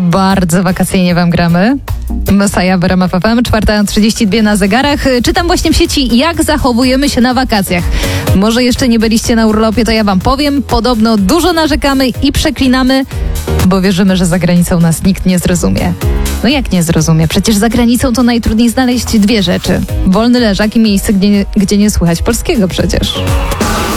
Bardzo wakacyjnie wam gramy. Messiah w RMF FM, 4:32 na zegarach. Czytam właśnie w sieci, jak zachowujemy się na wakacjach. Może jeszcze nie byliście na urlopie, to ja wam powiem. Podobno dużo narzekamy i przeklinamy, bo wierzymy, że za granicą nas nikt nie zrozumie. No jak nie zrozumie? Przecież za granicą to najtrudniej znaleźć dwie rzeczy. Wolny leżak i miejsce, gdzie nie słychać polskiego przecież.